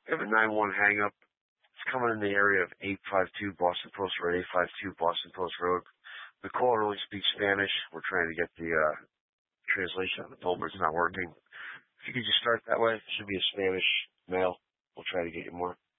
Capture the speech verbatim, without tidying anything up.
We have a nine one hang up. It's coming in the area of eight five two Boston Post Road, eight five two Boston Post Road. The caller only speaks Spanish. We're trying to get the uh, translation on the phone, but it's not working. If you could just start that way, it should be a Spanish mail. We'll try to get you more.